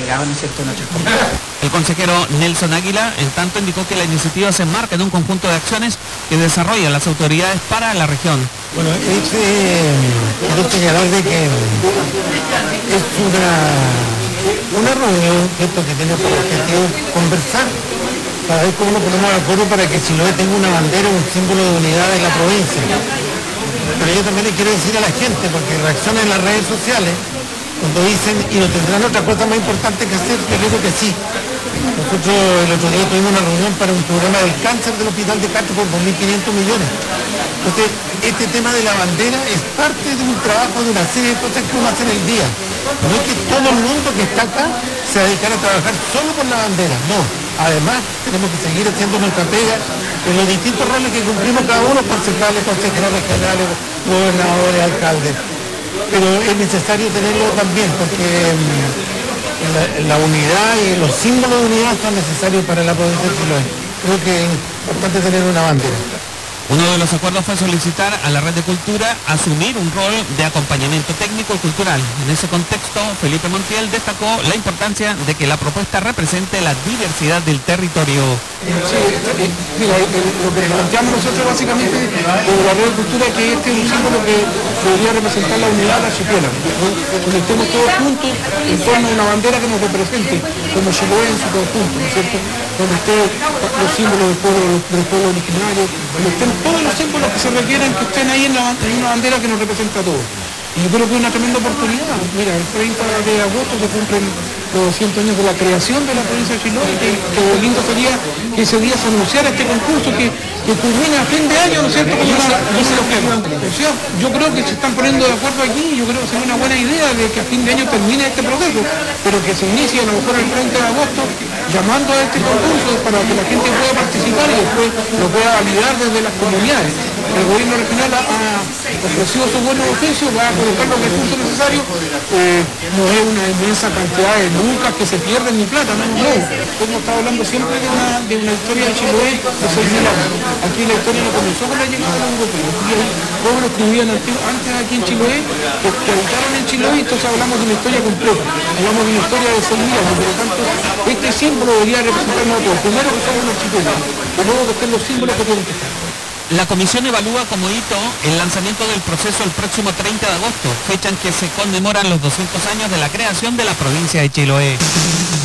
generado, ¿no es cierto?, en nuestras comunidades. El consejero Nelson Águila, en tanto, indicó que la iniciativa se enmarca en un conjunto de acciones que desarrollan las autoridades para la región. Bueno, quiero señalar de que es una reunión, ¿cierto?, que tiene por objetivo conversar para ver cómo nos ponemos de acuerdo para que Chiloé tenga una bandera, un símbolo de unidad en la provincia. Pero yo también le quiero decir a la gente, porque reaccionan en las redes sociales, cuando dicen, y no tendrán otra cosa más importante que hacer, yo digo que sí. Nosotros el otro día tuvimos una reunión para un programa del cáncer del Hospital de Castro por 2.500 millones. Entonces, este tema de la bandera es parte de un trabajo, de una serie de cosas que uno hace en el día. No es que todo el mundo que está acá se dedicara a trabajar solo por la bandera, no. Además, tenemos que seguir haciendo nuestra pega en los distintos roles que cumplimos cada uno, concejales, consejeros regionales, gobernadores, alcaldes. Pero es necesario tenerlo también, porque la unidad y los símbolos de unidad son necesarios para la provincia de Chiloé. Creo que es importante tener una bandera. Uno de los acuerdos fue solicitar a la Red de Cultura asumir un rol de acompañamiento técnico y cultural. En ese contexto, Felipe Montiel destacó la importancia de que la propuesta represente la diversidad del territorio. Sí, mira, lo que planteamos nosotros básicamente desde la Red de Cultura es que este es un símbolo que debería representar la unidad de archipiélago, donde estemos todos juntos en torno a una bandera que nos represente, como Chiloé en su conjunto, ¿no es cierto?, donde estén los símbolos del pueblo originario, donde estén todos los símbolos que se requieran que estén ahí en una bandera que nos representa a todos. Y yo creo que es una tremenda oportunidad. Mira, el 30 de agosto se cumplen los 200 años de la creación de la provincia de Chiloé, que lindo sería que ese día se anunciara este concurso que culmina a fin de año, ¿no es cierto?, como dice los temas. O sea, yo creo que se están poniendo de acuerdo aquí, yo creo que sería una buena idea de que a fin de año termine este proceso, pero que se inicie a lo mejor el 30 de agosto llamando a este concurso para que la gente pueda participar y después lo pueda validar desde las comunidades. El gobierno regional ha ofrecido sus buenos oficios, va a colocar los recursos necesarios, no es una inmensa cantidad de lucas que se pierden ni plata, no. Hemos estado hablando siempre de una historia de Chiloé de 6.000 años. Aquí la historia no comenzó con la llegada de los europeos. Todos lo escribían antes aquí en Chiloé, que habitaron en Chiloé, entonces hablamos de una historia completa, hablamos de una historia de 6.000 años, por lo tanto, este símbolo debería representarnos a todos. Primero que somos los chilenos, y luego que estén los símbolos que tienen que estar. La comisión evalúa como hito el lanzamiento del proceso el próximo 30 de agosto, fecha en que se conmemoran los 200 años de la creación de la provincia de Chiloé.